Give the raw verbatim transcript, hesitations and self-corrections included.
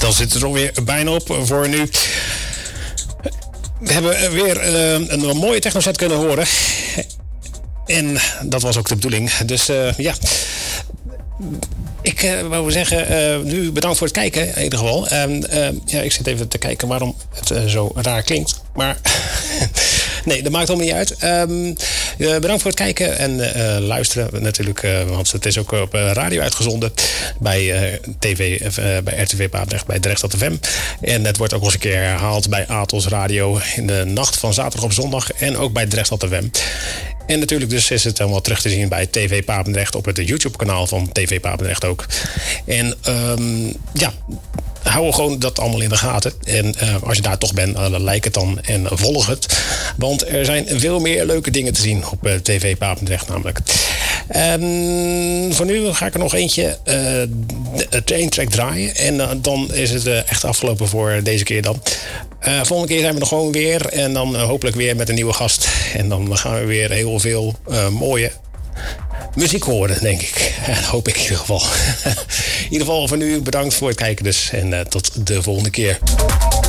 dan zit het er alweer bijna op voor nu. We hebben weer uh, een mooie techno-set kunnen horen. En dat was ook de bedoeling. Dus uh, ja... Ik uh, wou zeggen, uh, nu bedankt voor het kijken in ieder geval. Uh, uh, ja, ik zit even te kijken waarom het uh, zo raar klinkt. Maar nee, dat maakt allemaal niet uit. Um, uh, bedankt voor het kijken en uh, luisteren natuurlijk. Uh, want het is ook op uh, radio uitgezonden. Bij, uh, T V, uh, bij R T V Papendrecht, bij Drechtstad F M. En het wordt ook nog eens een keer herhaald bij Atos Radio. In de nacht van zaterdag op zondag. En ook bij Drechtstad F M. En natuurlijk dus is het helemaal terug te zien bij T V Papendrecht op het YouTube-kanaal van T V Papendrecht ook. En um, ja, hou gewoon dat allemaal in de gaten. En uh, als je daar toch bent, uh, like het dan en volg het. Want er zijn veel meer leuke dingen te zien op uh, T V Papendrecht namelijk. Um, voor nu ga ik er nog eentje uh, één track draaien. En uh, dan is het uh, echt afgelopen voor deze keer dan. Uh, volgende keer zijn we er gewoon weer. En dan uh, hopelijk weer met een nieuwe gast. En dan gaan we weer heel veel uh, mooie muziek horen, denk ik. Dat hoop ik in ieder geval. In ieder geval voor nu bedankt voor het kijken dus. En uh, tot de volgende keer.